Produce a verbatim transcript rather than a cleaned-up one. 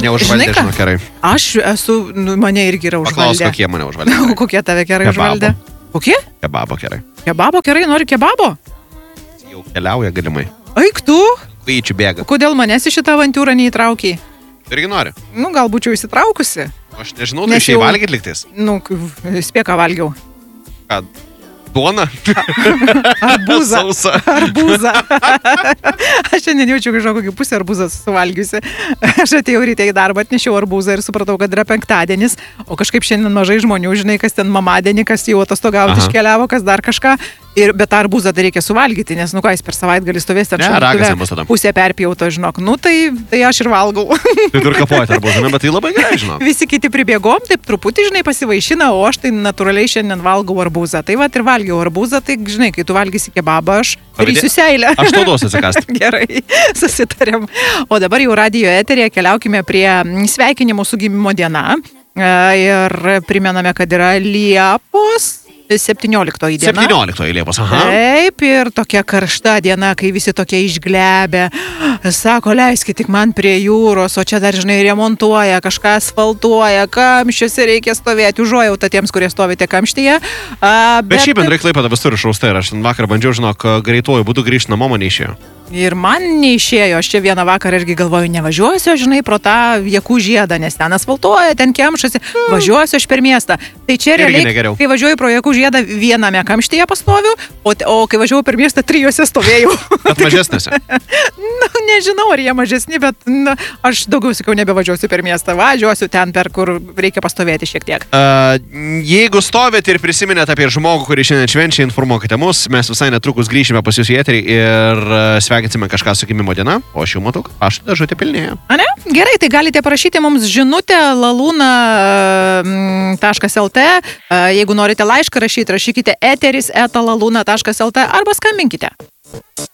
Mane užvaldė, žinau, kerai. Aš esu, nu, mane irgi yra užvaldę. Paklaus, kokie mane užvaldė. Kokie tave kerai užvaldė? Kokie? Kebabo kerai. Kebabo kerai, nori kebabo? Jau keliauja galimai. Eik tu? Kaičių bėga. Kodėl manęs į šitą avantūrą neįtraukiai? Irgi nori. Nu, gal būčiau įsitraukusi. Aš nežinau, tu išėjai valgyt liktais. Nu, spėką valgiau. Ką? Duona? Arbūzą. Sausa. Arbūzą. Aš šiandien jaučiu kažkokį kokį pusę arbūzą suvalgiusi. Aš atėjau ryte į darbą, atnešiau arbūzą ir supratau, kad yra penktadienis, o kažkaip šiandien mažai žmonių, žinai, kas ten mamadienį, kas jau atostogauti iškeliavo, kas dar kažką. Ir, bet tą arbūzą dar reikia suvalgyti, nes, nu ką, jis per savaitgalį stovės ten šaldytuve, pusė perpjauto, žinok. Nu, tai, tai aš ir valgau. Tai tu ir kapuojate arbūzą, bet tai labai gerai, žinok. Visi kiti pribėgom, taip truputį, žinai, pasivaišina, o aš tai natūraliai šiandien valgau arbūzą. Tai va, ir valgiau arbūzą, tai, žinai, kai tu valgysi kebabą, aš darysiu seilę. Aš tau duosiu atsikąsti. Gerai, susitarėm. O dabar jau radijo eterėje keliaukime prie sveikinimų su gimimo diena. Ir primename, kad yra Liepos septynioliktoji diena. septynioliktoji Liepos, aha. Taip, ir tokia karšta diena, kai visi tokie išglebę. Sako, leiskit tik man prie jūros, o čia dar, žinai, remontuoja, kažką asfaltuoja, kamščiuose reikia stovėti, užuojautą tiems, kurie stovite kamštyje. A, bet... bet šiaip bendrai Klaipėda vis turi šaustai ir aš vakar bandžiau, žinok, greituoju būdu grįžti namo, man neišėjo. Ir man neišėjo, aš čia vieną vakarą irgi galvoju, nevažiuosiu, žinai, pro tą Jakų žiedą, nes ten asfaltuoja, ten kemšasi, važiuosiu aš per miestą. Tai čia realiai, kai važiuoju pro Jakų žiedą, viename kamštyje pastoviu, o, o kai važiuoju per miestą, trijose stovėjau. Bet mažesnėse? Na, nežinau, ar jie mažesni, bet na, aš daugiau sakiau, nebevažiuosiu per miestą, važiuosiu ten, per kur reikia pastovėti šiek tiek. Uh, jeigu stovėt ir prisiminėt apie žmogų, kurį šiandien švenčia, informuokite mus, mes visai netrukus grįšime pas jūs į eterį ir sveikinsime kažką su gimimo diena, o aš jau matau, pašto dėžutė pilnėja. A ne? Gerai, tai galite parašyti mums žinutę laluna taškas lt, jeigu norite laišką rašyti, rašykite eteris eta laluna taškas lt arba skambinkite.